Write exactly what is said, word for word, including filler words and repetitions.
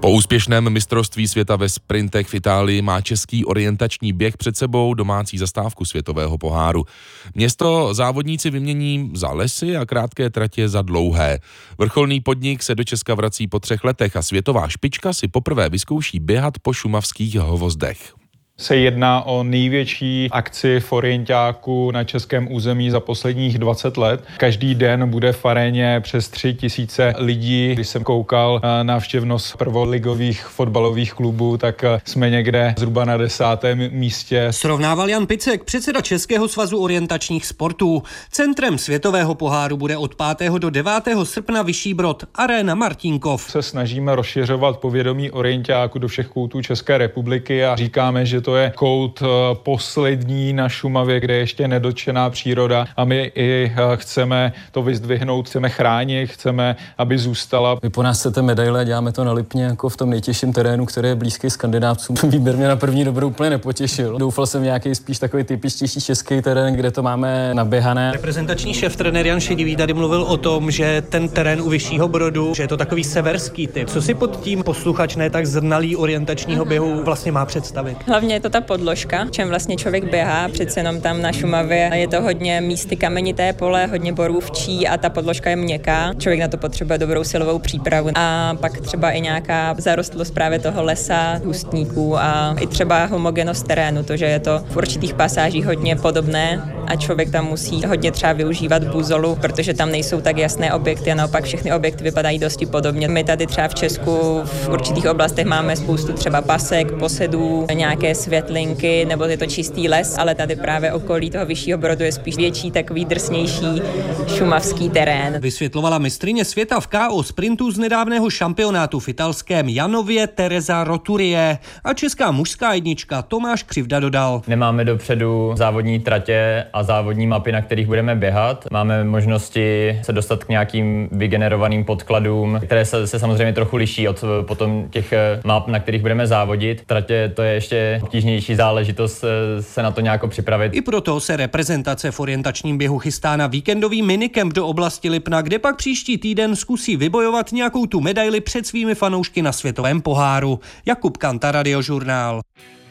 Po úspěšném mistrovství světa ve sprintech v Itálii má český orientační běh před sebou domácí zastávku světového poháru. Město závodníci vymění za lesy a krátké tratě za dlouhé. Vrcholný podnik se do Česka vrací po třech letech a světová špička si poprvé vyzkouší běhat po šumavských hvozdech. Se jedná o největší akci v orientáku na českém území za posledních dvacet let. Každý den bude v aréně přes tři tisíce lidí. Když jsem koukal na návštěvnost prvoligových fotbalových klubů, tak jsme někde zhruba na desátém místě. Srovnával Jan Picek, předseda Českého svazu orientačních sportů. Centrem světového poháru bude od pátého do devátého srpna Vyšší Brod, aréna Martínkov. Se snažíme rozšiřovat povědomí orientáku do všech koutů České republiky a říkáme, že to je kout poslední na Šumavě, kde je ještě nedotčená příroda a my i chceme to vyzdvihnout, chceme chránit, chceme, aby zůstala. Vy po nás chcete medaile a děláme to na Lipně jako v tom nejtěžším terénu, který je blízký Skandinávcům. Výběr mě na první dobrou úplně nepotěšil. Doufal jsem nějaký spíš takový typičtější český terén, kde to máme naběhané. Reprezentační šéf trenér Jan Šedivý tady mluvil o tom, že ten terén u Vyššího Brodu, že je to takový severský typ. Co si pod tím posluchač ne tak znalý orientačního běhu vlastně má představit? Hlavně je to ta podložka, čem vlastně člověk běhá, přece jenom tam na Šumavě je to hodně místy kamenité pole, hodně borůvčí a ta podložka je měkká. Člověk na to potřebuje dobrou silovou přípravu a pak třeba i nějaká zarostlost právě toho lesa, hustníků a i třeba homogenost terénu, to, že je to v určitých pasážích hodně podobné a člověk tam musí hodně třeba využívat buzolu, protože tam nejsou tak jasné objekty a naopak všechny objekty vypadají dosti podobně. My tady třeba v Česku v určitých oblastech máme spoustu třeba pasek, posedů, nějaké světlinky, nebo je to čistý les, ale tady právě okolí toho Vyššího Brodu je spíš větší, takový drsnější šumavský terén. Vysvětlovala mistryně světa v K O sprintu z nedávného šampionátu v italském Janově Teresa Roturie a česká mužská jednička Tomáš Křivda dodal. Nemáme dopředu závodní tratě a závodní mapy, na kterých budeme běhat. Máme možnosti se dostat k nějakým vygenerovaným podkladům, které se, se samozřejmě trochu liší od potom těch map, na kterých budeme závodit. Tratě to je ještě obtížnější záležitost se na to nějak připravit. I proto se reprezentace v orientačním běhu chystá na víkendový minikemp do oblasti Lipna, kde pak příští týden zkusí vybojovat nějakou tu medaili před svými fanoušky na světovém poháru. Jakub Kanta, Radiožurnál.